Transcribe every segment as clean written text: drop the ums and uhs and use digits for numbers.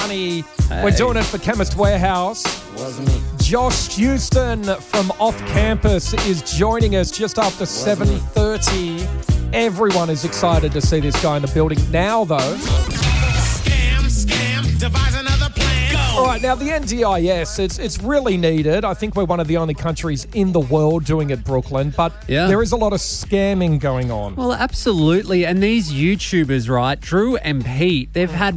Honey. We're doing it for Chemist Warehouse. Wasn't me. Josh Houston from Off Campus is joining us just after 7:30. Everyone is excited to see this guy in the building now, though. Scam, devise another plan. Go. All right, now the NDIS, it's really needed. I think we're one of the only countries in the world doing it, Brooklyn, but there is a lot of scamming going on. Well, absolutely. And these YouTubers, right, Drew and Pete, they've had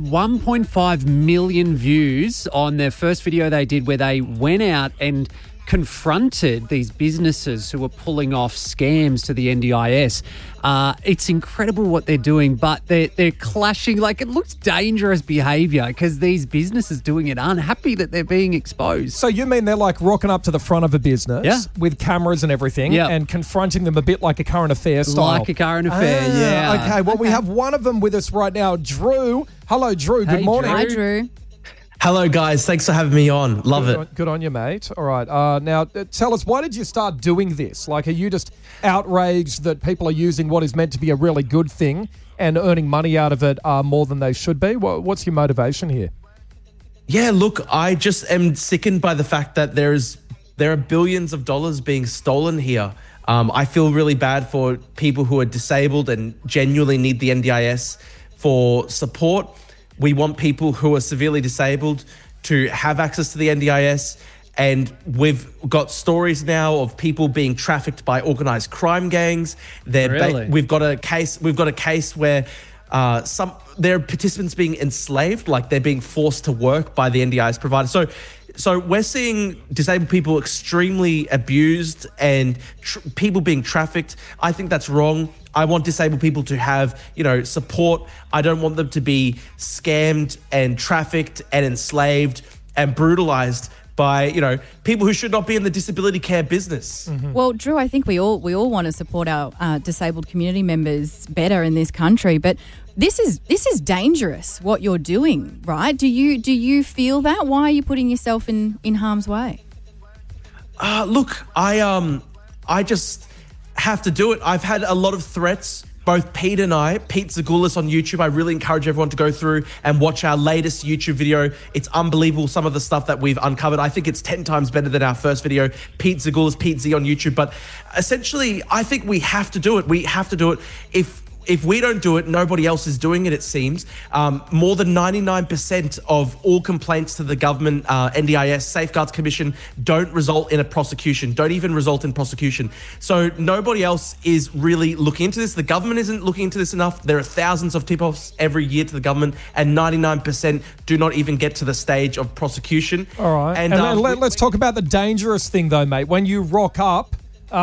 1.5 million views on their first video they did where they went out and confronted these businesses who were pulling off scams to the NDIS. It's incredible what they're doing, but they're clashing. Like, it looks dangerous behaviour because these businesses doing it aren't happy that they're being exposed. So you mean they're like rocking up to the front of a business with cameras and everything and confronting them a bit like a current affair style? Like a current affair, yeah. Okay, well, we have one of them with us right now, Drew. Hello, Drew. Good morning. Drew. Hi, Drew. Hello, guys. Thanks for having me on. Love it. Good on you, mate. All right. Now, tell us, why did you start doing this? Like, are you just outraged that people are using what is meant to be a really good thing and earning money out of it more than they should be? What's your motivation here? Yeah, look, I just am sickened by the fact that there are billions of dollars being stolen here. I feel really bad for people who are disabled and genuinely need the NDIS for support. We want people who are severely disabled to have access to the NDIS. And we've got stories now of people being trafficked by organised crime gangs. Really? We've got a case where there are participants being enslaved, like they're being forced to work by the NDIS provider. So we're seeing disabled people extremely abused and people being trafficked. I think that's wrong. I want disabled people to have, support. I don't want them to be scammed and trafficked and enslaved and brutalized by, people who should not be in the disability care business. Mm-hmm. Well, Drew, I think we all want to support our disabled community members better in this country, but this is dangerous what you're doing, right? Do you feel that? Why are you putting yourself in harm's way? Look, I just have to do it. I've had a lot of threats. Both Pete Zagoulis on YouTube. I really encourage everyone to go through and watch our latest YouTube video. It's unbelievable, some of the stuff that we've uncovered. I think it's 10 times better than our first video. Pete Zagoulis, Pete Z on YouTube. But essentially, I think we have to do it. We have to do it. If we don't do it, nobody else is doing it seems. More than 99% of all complaints to the government, NDIS, Safeguards Commission, don't result in a prosecution, don't even result in prosecution. So nobody else is really looking into this. The government isn't looking into this enough. There are thousands of tip-offs every year to the government, and 99% do not even get to the stage of prosecution. All right. And let's talk about the dangerous thing, though, mate. When you rock up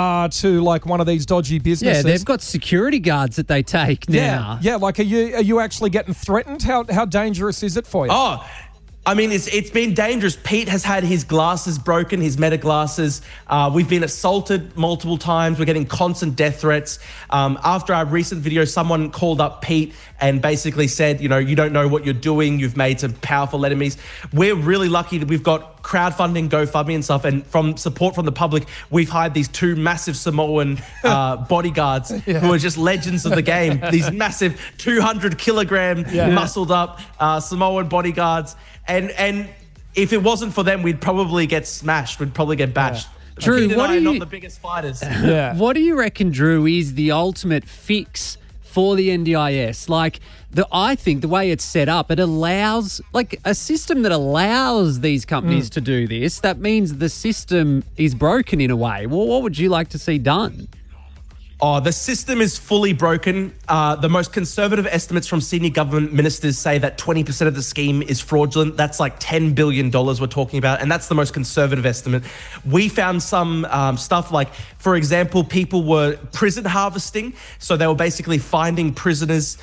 to like one of these dodgy businesses. Yeah, they've got security guards that they take now. Yeah. Like, are you actually getting threatened? How dangerous is it for you? Oh, I mean, it's been dangerous. Pete has had his glasses broken, his Meta glasses. We've been assaulted multiple times. We're getting constant death threats. After our recent video, someone called up Pete and basically said, you don't know what you're doing. You've made some powerful enemies. We're really lucky that we've got crowdfunding, GoFundMe and stuff. And from support from the public, we've hired these two massive Samoan bodyguards who are just legends of the game. These massive 200 kilogram muscled up Samoan bodyguards. And if it wasn't for them, we'd probably get smashed. We'd probably get bashed. Drew, Pete and I are not the biggest fighters. What do you reckon, Drew, is the ultimate fix for the NDIS? Like, I think the way it's set up, it allows, like, a system that allows these companies to do this. That means the system is broken in a way. Well, what would you like to see done? Oh, the system is fully broken. The most conservative estimates from senior government ministers say that 20% of the scheme is fraudulent. That's like $10 billion we're talking about, and that's the most conservative estimate. We found some stuff like, for example, people were prison harvesting. So they were basically finding prisoners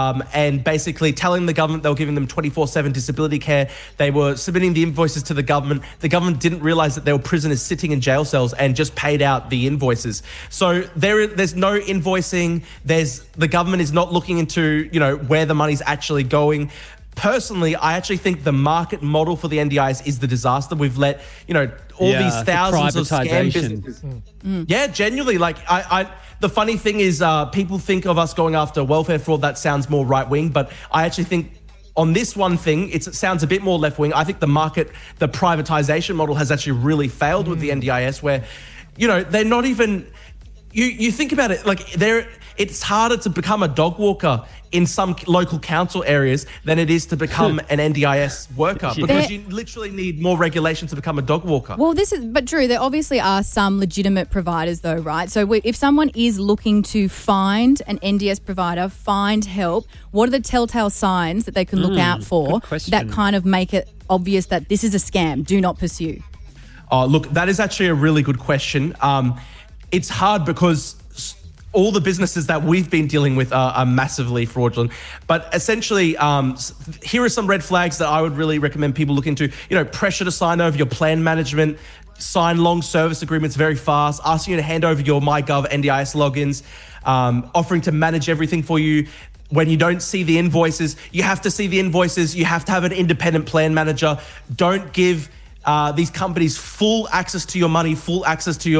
and basically telling the government they were giving them 24/7 disability care. They were submitting the invoices to the government. The government didn't realize that there were prisoners sitting in jail cells and just paid out the invoices. So there's no invoicing. The government is not looking into, where the money's actually going. Personally, I actually think the market model for the NDIS is the disaster. We've let, all these thousands of scam businesses. Yeah, genuinely. Like, the funny thing is, people think of us going after welfare fraud. That sounds more right wing, but I actually think on this one thing, it sounds a bit more left-wing. I think the privatization model has actually really failed with the NDIS, where, they're not even... You think about it, like it's harder to become a dog walker in some local council areas than it is to become an NDIS worker, because you literally need more regulation to become a dog walker. Well, but Drew, there obviously are some legitimate providers though, right? So if someone is looking to find an NDIS provider, find help, what are the telltale signs that they can look out for that kind of make it obvious that this is a scam? Do not pursue. Oh, look, that is actually a really good question. It's hard because all the businesses that we've been dealing with are massively fraudulent. But essentially, here are some red flags that I would really recommend people look into. Pressure to sign over your plan management, sign long service agreements very fast, asking you to hand over your MyGov NDIS logins, offering to manage everything for you. When you don't see the invoices, you have to see the invoices. You have to have an independent plan manager. Don't give these companies full access to your money, full access to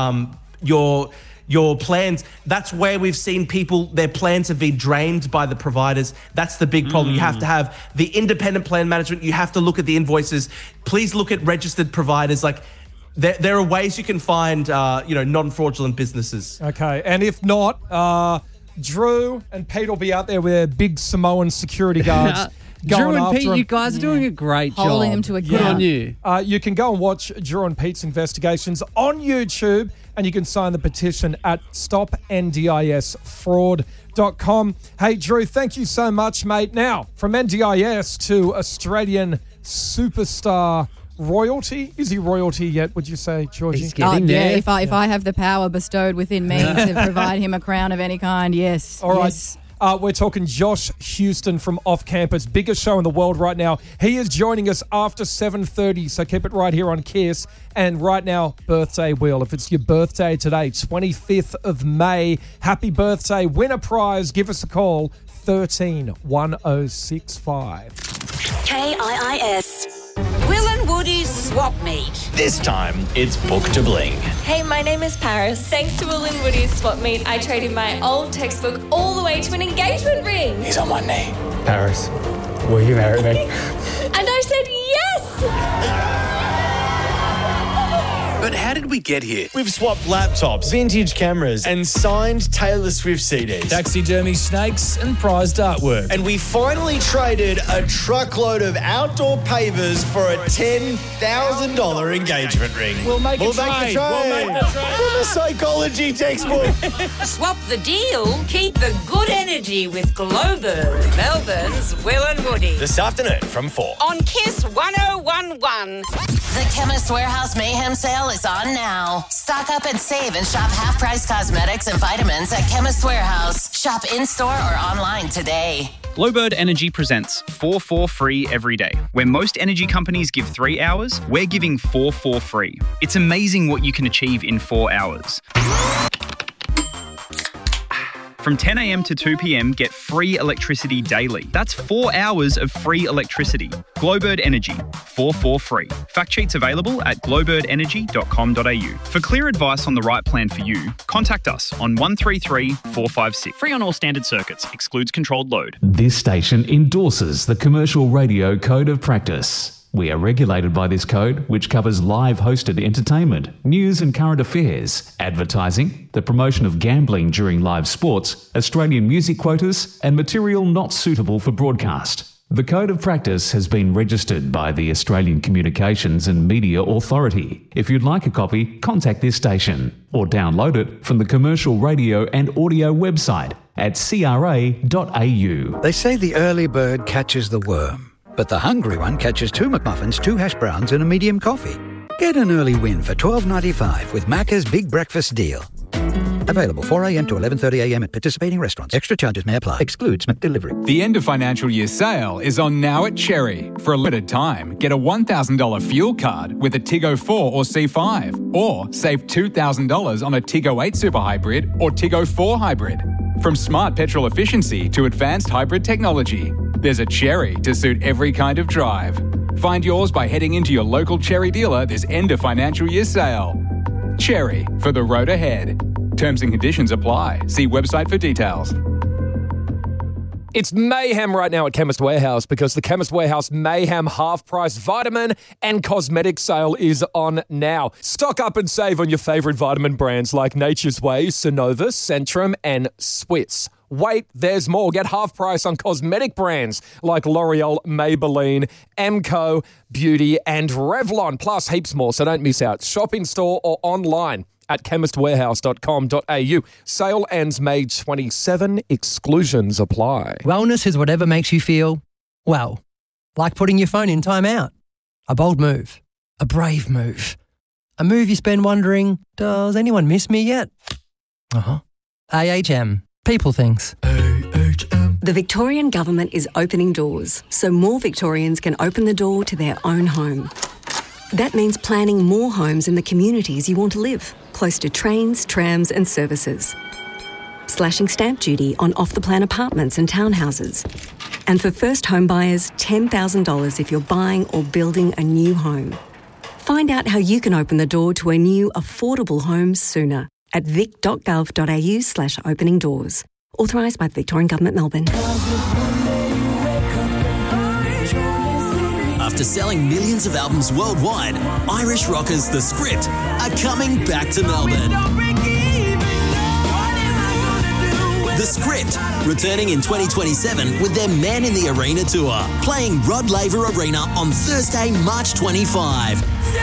your plans. That's where we've seen their plans have been drained by the providers. That's the big problem. You have to have the independent plan management. You have to look at the invoices. Please look at registered providers. Like there are ways you can find, non-fraudulent businesses. Okay. And if not, Drew and Pete will be out there with their big Samoan security guards. Drew and Pete, you guys are doing a great job. Holding them to account. Good on you. You can go and watch Drew and Pete's investigations on YouTube, and you can sign the petition at stopndisfraud.com. Hey, Drew, thank you so much, mate. Now, from NDIS to Australian superstar royalty. Is he royalty yet, would you say, Georgie? He's getting there. Yeah, if I have the power bestowed within me to provide him a crown of any kind, yes. All right. Yes. We're talking Josh Houston from Off Campus, biggest show in the world right now. He is joining us after 7:30, so keep it right here on KISS. And right now, birthday wheel. If it's your birthday today, 25th of May, happy birthday. Win a prize. Give us a call, 131065. KIIS. Will and Woody's Swap Meet. This time, it's Book to Bling. Hey, my name is Paris. Thanks to Will and Woody's Swap Meet, I traded my old textbook all the way to an engagement ring. He's on one knee. Paris, will you marry me? And I said yes! But how did we get here? We've swapped laptops, vintage cameras, and signed Taylor Swift CDs. Taxidermy snakes and prized artwork. And we finally traded a truckload of outdoor pavers for a $10,000 engagement ring. We'll make a trade. From a psychology textbook. Swap the deal, keep the good energy with Glowbird, Melbourne's Will and Woody. This afternoon from 4. On KISS 1011. The Chemist Warehouse Mayhem Sale is on now. Stock up and save and shop half-price cosmetics and vitamins at Chemist Warehouse. Shop in-store or online today. Glowbird Energy presents 4 for free every day. Where most energy companies give 3 hours, we're giving 4 for free. It's amazing what you can achieve in 4 hours. From 10 a.m. to 2 p.m, get free electricity daily. That's 4 hours of free electricity. Glowbird Energy, 4 for free. Fact sheets available at glowbirdenergy.com.au. For clear advice on the right plan for you, contact us on 133 456. Free on all standard circuits. Excludes controlled load. This station endorses the Commercial Radio Code of Practice. We are regulated by this code, which covers live hosted entertainment, news and current affairs, advertising, the promotion of gambling during live sports, Australian music quotas, and material not suitable for broadcast. The Code of Practice has been registered by the Australian Communications and Media Authority. If you'd like a copy, contact this station or download it from the Commercial Radio and Audio website at cra.au. They say the early bird catches the worm, but the hungry one catches 2 McMuffins, 2 hash browns and a medium coffee. Get an early win for $12.95 with Macca's Big Breakfast Deal. Available 4 a.m. to 11:30 a.m. at participating restaurants. Extra charges may apply. Excludes McDelivery. The end of financial year sale is on now at Cherry. For a limited time, get a $1,000 fuel card with a Tiggo 4 or C5. Or save $2,000 on a Tiggo 8 Super Hybrid or Tiggo 4 Hybrid. From smart petrol efficiency to advanced hybrid technology, there's a Cherry to suit every kind of drive. Find yours by heading into your local Cherry dealer this end of financial year sale. Cherry, for the road ahead. Terms and conditions apply. See website for details. It's mayhem right now at Chemist Warehouse because the Chemist Warehouse Mayhem half-price vitamin and cosmetic sale is on now. Stock up and save on your favourite vitamin brands like Nature's Way, Synovus, Centrum and Swiss. Wait, there's more. Get half price on cosmetic brands like L'Oreal, Maybelline, Emco, Beauty and Revlon, plus heaps more, so don't miss out. Shop in store or online at chemistwarehouse.com.au. Sale ends May 27. Exclusions apply. Wellness is whatever makes you feel, well, like putting your phone in timeout. A bold move. A brave move. A move you spend wondering, does anyone miss me yet? AHM. People things. The Victorian Government is opening doors so more Victorians can open the door to their own home. That means planning more homes in the communities you want to live, close to trains, trams and services. Slashing stamp duty on off-the-plan apartments and townhouses. And for first home buyers, $10,000 if you're buying or building a new home. Find out how you can open the door to a new affordable home sooner at vic.gov.au/opening doors. Authorised by the Victorian Government, Melbourne. After selling millions of albums worldwide, Irish rockers The Script are coming back to Melbourne. The Script, returning in 2027 with their Man in the Arena tour, playing Rod Laver Arena on Thursday, March 25.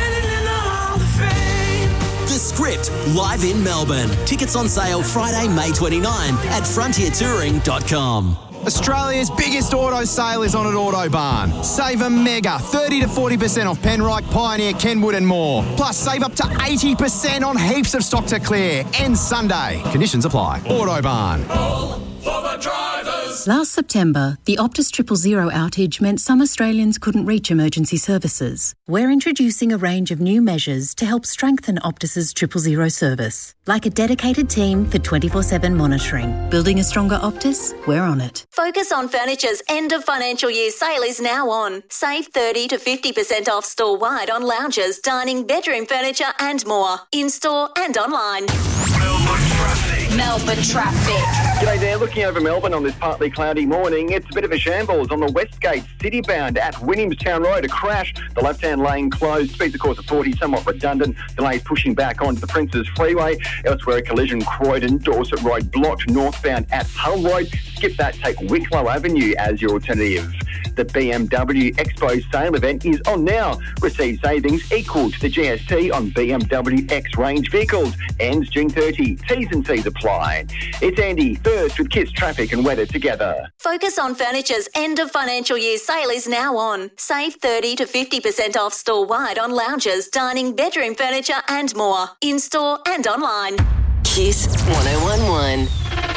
The Script, live in Melbourne. Tickets on sale Friday, May 29 at frontiertouring.com. Australia's biggest auto sale is on at Autobarn. Save a mega 30 to 40% off Penrite, Pioneer, Kenwood and more. Plus save up to 80% on heaps of stock to clear. Ends Sunday. Conditions apply. Autobarn. For the drivers. Last September, the Optus 000 outage meant some Australians couldn't reach emergency services. We're introducing a range of new measures to help strengthen Optus's 000 service, like a dedicated team for 24/7 monitoring. Building a stronger Optus? We're on it. Focus on Furniture's end of financial year sale is now on. Save 30 to 50% off store-wide on lounges, dining, bedroom furniture and more. In-store and online. Melbourne traffic. G'day there, looking over Melbourne on this partly cloudy morning. It's a bit of a shambles on the Westgate Citybound at Williamstown Road. A crash, the left-hand lane closed. Speeds, of course, at 40, somewhat redundant. Delays pushing back onto the Princes Freeway. Elsewhere, a collision, Croydon, Dorset Road blocked northbound at Hull Road. Skip that, take Wicklow Avenue as your alternative. The BMW Expo sale event is on now. Receive savings equal to the GST on BMW X range vehicles. Ends June 30. T's and C's apply. It's Andy, first with Kiss Traffic and Weather together. Focus on Furniture's end of financial year sale is now on. Save 30 to 50% off store-wide on lounges, dining, bedroom furniture and more. In-store and online. Kiss 1011.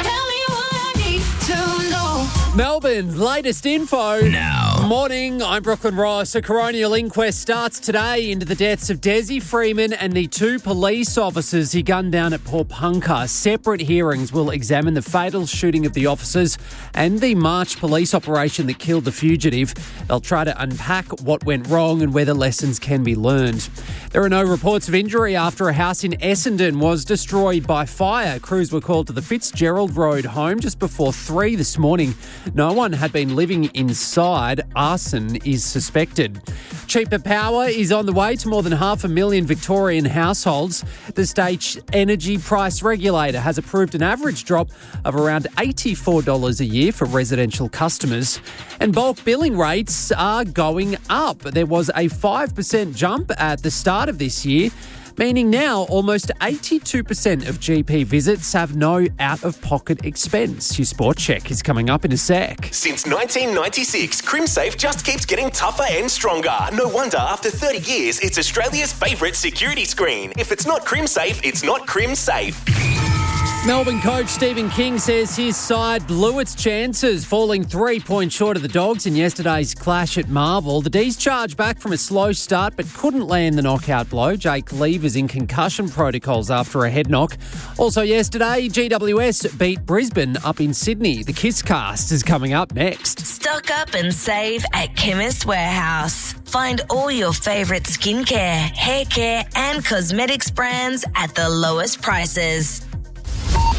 Melbourne's latest info. Now. Morning, I'm Brooklyn Ross. A coronial inquest starts today into the deaths of Desi Freeman and the two police officers he gunned down at Pawnpukka. Separate hearings will examine the fatal shooting of the officers and the March police operation that killed the fugitive. They'll try to unpack what went wrong and whether lessons can be learned. There are no reports of injury after a house in Essendon was destroyed by fire. Crews were called to the Fitzgerald Road home just before 3 this morning. No one had been living inside. Arson is suspected. Cheaper power is on the way to more than 500,000 Victorian households. The state's energy price regulator has approved an average drop of around $84 a year for residential customers. And bulk billing rates are going up. There was a 5% jump at the start of this year, meaning now almost 82% of GP visits have no out-of-pocket expense. Your Sport Check is coming up in a sec. Since 1996, CrimSafe just keeps getting tougher and stronger. No wonder after 30 years, it's Australia's favourite security screen. If it's not CrimSafe, it's not CrimSafe. Melbourne coach Stephen King says his side blew its chances, falling 3 points short of the Dogs in yesterday's clash at Marvel. The D's charged back from a slow start but couldn't land the knockout blow. Jake Lever's in concussion protocols after a head knock. Also yesterday, GWS beat Brisbane up in Sydney. The Kiss Cast is coming up next. Stock up and save at Chemist Warehouse. Find all your favourite skincare, hair care and cosmetics brands at the lowest prices.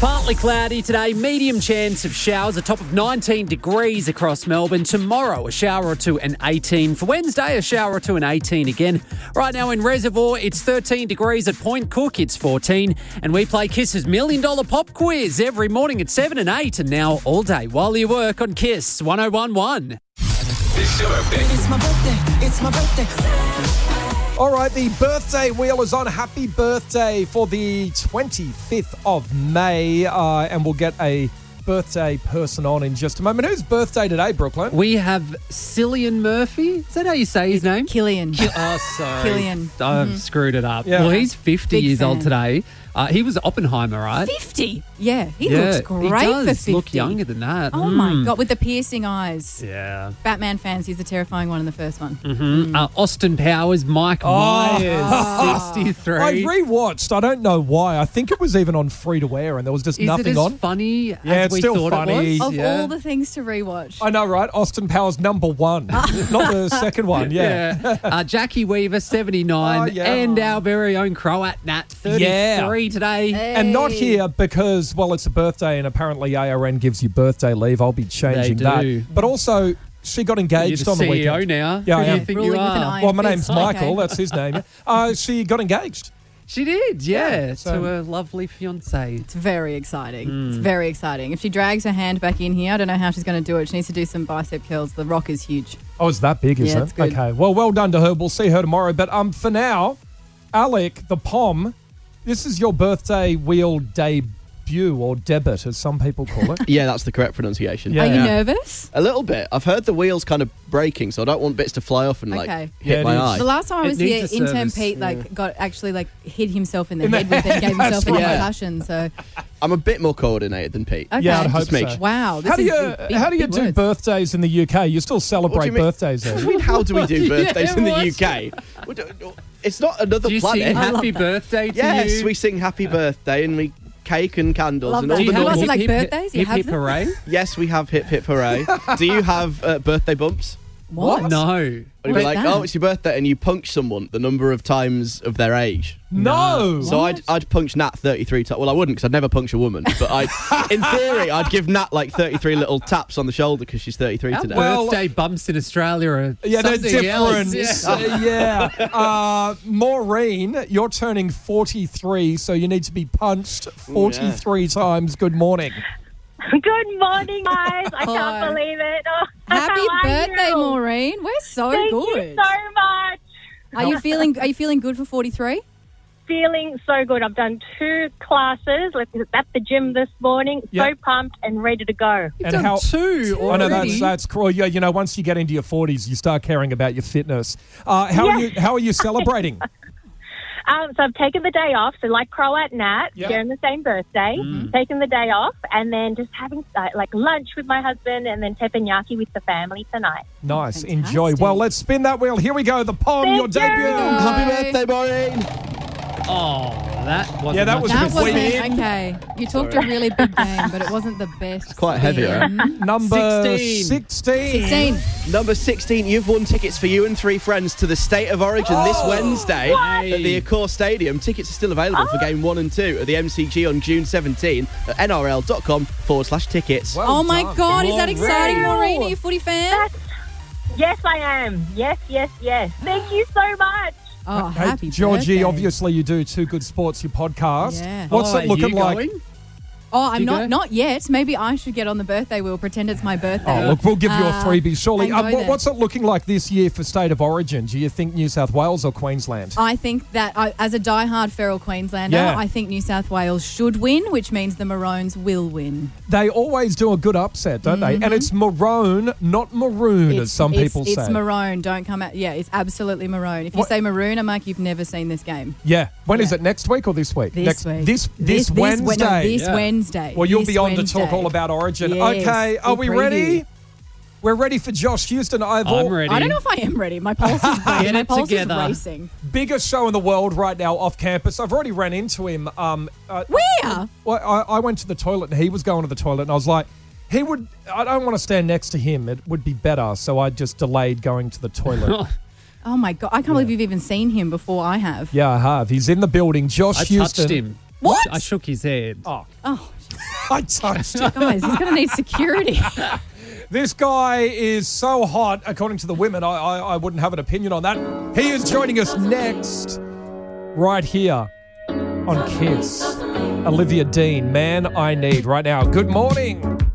Partly cloudy today, medium chance of showers, a top of 19 degrees across Melbourne. Tomorrow, a shower or two and 18. For Wednesday, a shower or two and 18 again. Right now in Reservoir, it's 13 degrees. At Point Cook, it's 14. And we play Kiss's $1 Million Pop Quiz every morning at 7 and 8. And now all day while you work on Kiss 101.1. It's your birthday. It's my birthday. It's my birthday. All right, the birthday wheel is on. Happy birthday for the 25th of May. And we'll get a birthday person on in just a moment. Whose birthday today, Brooklyn? We have Cillian Murphy. Is that how you say his name? Killian. Sorry. Killian. I've screwed it up. Yeah. Well, he's 50 Big years fan. old today. He was Oppenheimer, right? 50. Yeah, he looks great he does for 50. look younger than that. Oh, my God, with the piercing eyes. Yeah. Batman fans, he's the terrifying one in the first one. Austin Powers, Mike Myers, 63. I rewatched. I don't know why. I think it was even on free to air and there was just Is nothing it as on. funny Yeah, as it's we still thought funny. it was? Of all the things to rewatch. I know, right? Austin Powers #1, not the second one. Yeah. Jackie Weaver, 79, Oh, yeah. and our very own Croat Nat, 33 today. And not here because, well, it's a birthday and apparently ARN gives you birthday leave. I'll be changing They that. do. But also, she got engaged You're the on the CEO weekend. now. Yeah, Who I do you am. think Ruling you with an are? iron Well, my name's fist. Okay. Michael. That's his name. She got engaged. She did, Yeah, so- to a lovely fiancé. It's very exciting. It's very exciting. If she drags her hand back in here, I don't know how she's going to do it. She needs to do some bicep curls. The rock is huge. Oh, it's that big, is Yeah, it? it's good. Okay. Well done to her. We'll see her tomorrow. But for now, Alec, the POM, this is your birthday wheel debut or debit, as some people call it. Yeah, that's the correct pronunciation. Yeah. Are you nervous? A little bit. I've heard the wheels kind of breaking, so I don't want bits to fly off and Okay. hit Yeah, my it is. eye. The last time I It was here, needs a intern service, Pete hit himself in the In the head with it, head, gave himself a that's right. concussion. So I'm a bit more coordinated than Pete. okay. Yeah, I'd hope Smidge. so. Wow, this How do is you big, how do you big do words. birthdays in the UK? You still celebrate mean? birthdays I there? mean, how do we do birthdays Yeah, in the what? UK? It's not another Do you planet. sing I love happy that. birthday to Yes, you? we sing happy birthday and we cake and candles Love and that. all Do the you have normal. lots of, like, birthdays? You Hip have hip them? hooray? Yes, we have hip hip hooray. Do you have birthday bumps? What? No. Or you'd be What's like, that? oh, it's your birthday, and you punch someone the number of times of their age. No. So I'd punch Nat 33 times. Well, I wouldn't because I'd never punch a woman. But in theory, I'd give Nat like 33 little taps on the shoulder because she's 33 Our today. birthday bumps in Australia are Yeah, they're something different. else. Yeah. Maureen, you're turning 43, so you need to be punched 43 times. Good morning. Good morning, guys. I Hi. can't believe it. Oh, Happy how are birthday, you? Maureen. We're so Thank good. you so much. Are you feeling good for 43? Feeling so good. I've done 2 classes at the gym this morning. Yeah. So pumped and ready to go. And how? Two I know already? that's cool. Yeah, you know, once you get into your 40s, you start caring about your fitness. How are you celebrating? So I've taken the day off. So like Croat Nat, Yeah. sharing the same birthday, taking the day off, and then just having like lunch with my husband, and then teppanyaki with the family tonight. Nice. Fantastic. Enjoy. Well, let's spin that wheel. Here we go. The POM, Thank your debut. you. Happy birthday, Maureen! Oh, that wasn't Yeah, that much was of That a bit wasn't weird. okay. You talked a really big game, but it wasn't the best. It's quite heavy, right? Number 16. 16. 16. Number 16, you've won tickets for you and 3 friends to the State of Origin this Wednesday at the Accor Stadium. Tickets are still available for game 1 and 2 at the MCG on June 17 at nrl.com/tickets. Oh my God, is that exciting, Wow. Maureen? Are you a footy fan? Yes, I am. Yes. Thank you so much. Oh, Hey, happy Georgie, birthday. obviously you do Two Good Sports, your podcast. Yeah. What's it looking like? Going? Oh, I'm you go? not yet. Maybe I should get on the birthday wheel, pretend it's my birthday. Oh, look, we'll give you a freebie, surely. and go there. What's it looking like this year for State of Origin? Do you think New South Wales or Queensland? I think that as a diehard feral Queenslander, Yeah. I think New South Wales should win, which means the Maroons will win. They always do a good upset, don't they? And it's maroon, not maroon, as some people say. It's maroon. Don't come out. Yeah, it's absolutely maroon. If you What- say maroon, I'm like, you've never seen this game. Yeah. When is it? Next week or this week? This week. This Wednesday. This Wednesday. Well, you'll This be on to talk Wednesday. all about Origin. Yes, Okay, are we'll we preview. ready? We're ready for Josh Houston. I'm ready. I don't know if I am ready. My pulse is Get My it pulse together. is racing. Biggest show in the world right now off campus. I've already ran into him. Where? Well, I went to the toilet and he was going to the toilet and I was like, I don't want to stand next to him. It would be better. So I just delayed going to the toilet. Oh my God. I can't believe you've even seen him before I have. Yeah, I have. He's in the building. Josh I Houston. touched him. What? I shook his head. Oh. Oh, I touched it. guys, he's going to need security. This guy is so hot, according to the women. I wouldn't have an opinion on that. He is joining us next, right here on Kiss. Olivia Dean, Man I Need, right now. Good morning.